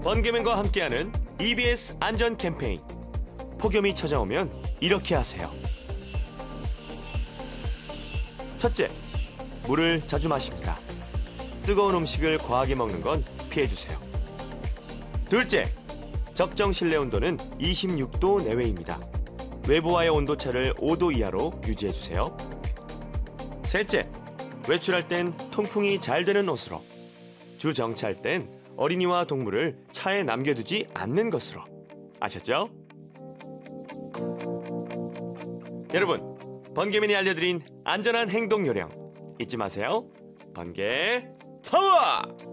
번개맨과 함께하는 EBS 안전 캠페인. 폭염이 찾아오면 이렇게 하세요. 첫째, 물을 자주 마십니다. 뜨거운 음식을 과하게 먹는 건 피해주세요. 둘째, 적정 실내 온도는 26도 내외입니다. 외부와의 온도차를 5도 이하로 유지해주세요. 셋째, 외출할 땐 통풍이 잘 되는 옷으로. 주정차할 땐 어린이와 동물을 차에 남겨두지 않는 것으로. 아셨죠? 여러분, 번개맨이 알려드린 안전한 행동 요령 잊지 마세요. 번개 파워!